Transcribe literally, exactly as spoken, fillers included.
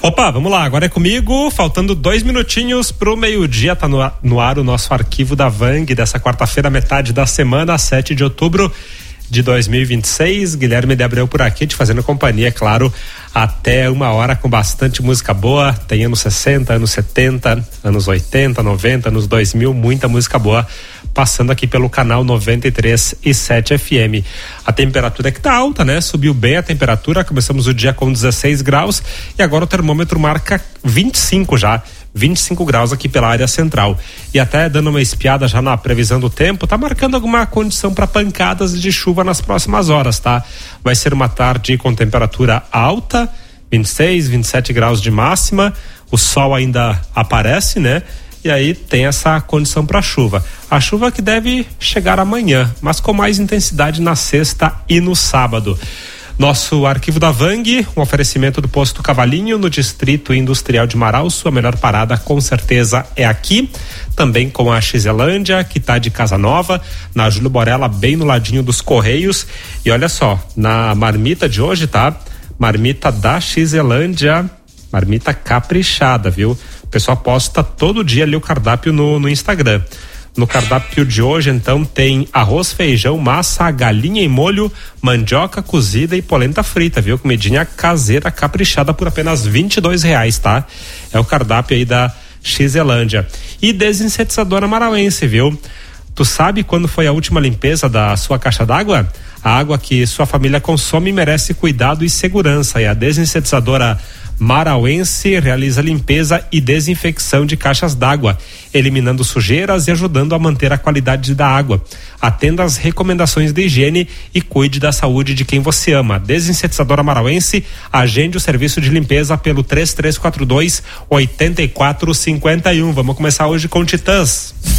Opa, vamos lá, agora é comigo, faltando dois minutinhos pro meio-dia, tá no ar, no ar o nosso arquivo da Vang dessa quarta-feira, metade da semana, sete de outubro de dois mil e vinte e seis. Guilherme de Abreu por aqui, te fazendo companhia, é claro, até uma hora com bastante música boa. Tem anos sessenta, anos setenta, anos oitenta, noventa, anos dois mil, muita música boa passando aqui pelo canal noventa e três e sete F M. A temperatura é que tá alta, né? Subiu bem a temperatura, começamos o dia com dezesseis graus e agora o termômetro marca vinte e cinco já. vinte e cinco graus aqui pela área central. E até dando uma espiada já na previsão do tempo, tá marcando alguma condição para pancadas de chuva nas próximas horas, tá? Vai ser uma tarde com temperatura alta, vinte e seis, vinte e sete graus de máxima, o sol ainda aparece, né? E aí tem essa condição para chuva. A chuva que deve chegar amanhã, mas com mais intensidade na sexta e no sábado. Nosso arquivo da Vang, um oferecimento do Posto Cavalinho no Distrito Industrial de Marau. Sua melhor parada com certeza é aqui. Também com a Xelândia, que está de Casa Nova, na Júlio Borella, bem no ladinho dos Correios. E olha só, na marmita de hoje, tá? Marmita da Xelândia, marmita caprichada, viu? O pessoal posta todo dia ali o cardápio no, no Instagram. No cardápio de hoje, então, tem arroz, feijão, massa, galinha em molho, mandioca cozida e polenta frita, viu? Comidinha caseira caprichada por apenas vinte e dois reais, tá? É o cardápio aí da Xelândia. E desinsetizadora marauense, viu? Tu sabe quando foi a última limpeza da sua caixa d'água? A água que sua família consome merece cuidado e segurança. E a desinsetizadora marauense realiza limpeza e desinfecção de caixas d'água, eliminando sujeiras e ajudando a manter a qualidade da água. Atenda às recomendações de higiene e cuide da saúde de quem você ama. Desinsetizadora marauense, agende o serviço de limpeza pelo três três quatro dois, oito quatro cinco um. Vamos começar hoje com Titãs.